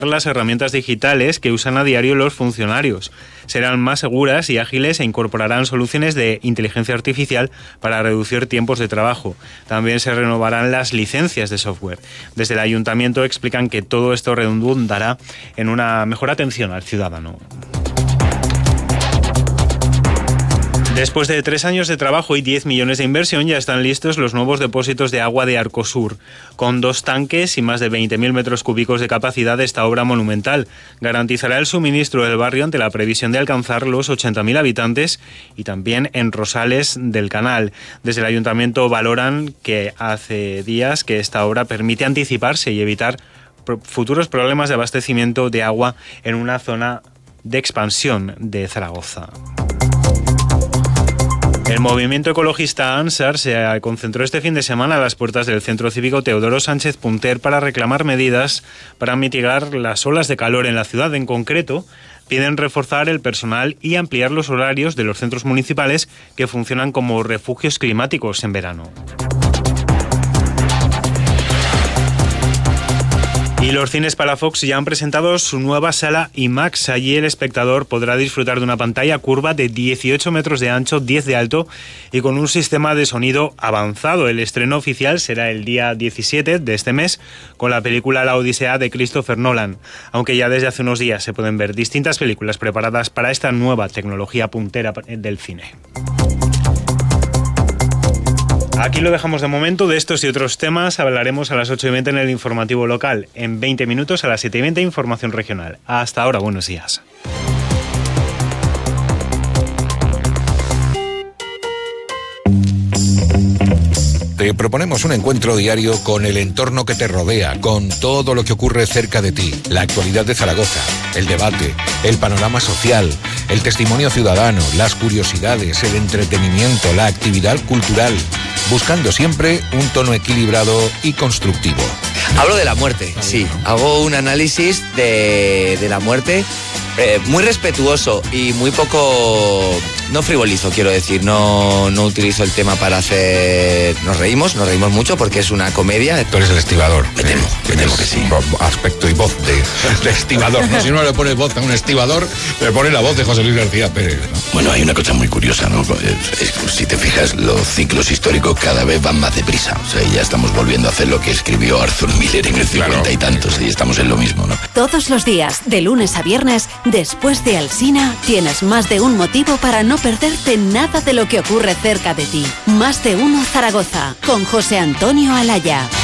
las herramientas digitales que usan a diario los funcionarios. Serán más seguras y ágiles e incorporarán soluciones de inteligencia artificial para reducir tiempos de trabajo. También se renovarán las licencias de software. Desde el ayuntamiento explican que todo esto redundará en una mejor atención al ciudadano. Después de 3 años de trabajo y 10 millones de inversión, ya están listos los nuevos depósitos de agua de Arcosur. Con 2 tanques y más de 20.000 metros cúbicos de capacidad, esta obra monumental garantizará el suministro del barrio ante la previsión de alcanzar los 80.000 habitantes y también en Rosales del Canal. Desde el ayuntamiento valoran que hace días que esta obra permite anticiparse y evitar futuros problemas de abastecimiento de agua en una zona de expansión de Zaragoza. El movimiento ecologista ANSAR se concentró este fin de semana a las puertas del Centro Cívico Teodoro Sánchez Punter para reclamar medidas para mitigar las olas de calor en la ciudad. En concreto, piden reforzar el personal y ampliar los horarios de los centros municipales que funcionan como refugios climáticos en verano. Y los cines Palafox ya han presentado su nueva sala IMAX. Allí el espectador podrá disfrutar de una pantalla curva de 18 metros de ancho, 10 de alto y con un sistema de sonido avanzado. El estreno oficial será el día 17 de este mes con la película La Odisea de Christopher Nolan, aunque ya desde hace unos días se pueden ver distintas películas preparadas para esta nueva tecnología puntera del cine. Aquí lo dejamos de momento. De estos y otros temas hablaremos a las 8:20 en el informativo local. En 20 minutos a las 7:20 información regional. Hasta ahora, buenos días. Te proponemos un encuentro diario con el entorno que te rodea, con todo lo que ocurre cerca de ti, la actualidad de Zaragoza, el debate, el panorama social, el testimonio ciudadano, las curiosidades, el entretenimiento, la actividad cultural, buscando siempre un tono equilibrado y constructivo. Hablo de la muerte, sí. Hago un análisis de la muerte muy respetuoso y muy poco... No frivolizo, quiero decir, no utilizo el tema para hacer... Nos reímos mucho porque es una comedia. Tú eres el estibador. Me temo que sí. Aspecto y voz de estibador, ¿no? Si uno le pone voz a un estibador, le pone la voz de José Luis García Pérez, ¿no? Bueno, hay una cosa muy curiosa, ¿no? Si te fijas, los ciclos históricos cada vez van más deprisa. O sea, ya estamos volviendo a hacer lo que escribió Arthur Miller en el 50 y tantos, y estamos en lo mismo, ¿no? Todos los días, de lunes a viernes, después de Alsina, tienes más de un motivo para no perderte nada de lo que ocurre cerca de ti. Más de uno Zaragoza, con José Antonio Alaya.